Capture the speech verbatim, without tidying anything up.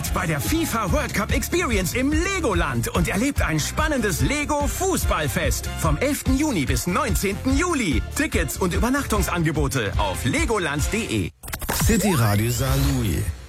mit bei der FIFA World Cup Experience im Legoland und erlebt ein spannendes Lego-Fußballfest vom elften Juni bis neunzehnten Juli. Tickets und Übernachtungsangebote auf legoland punkt de. City Radio Saarlouis.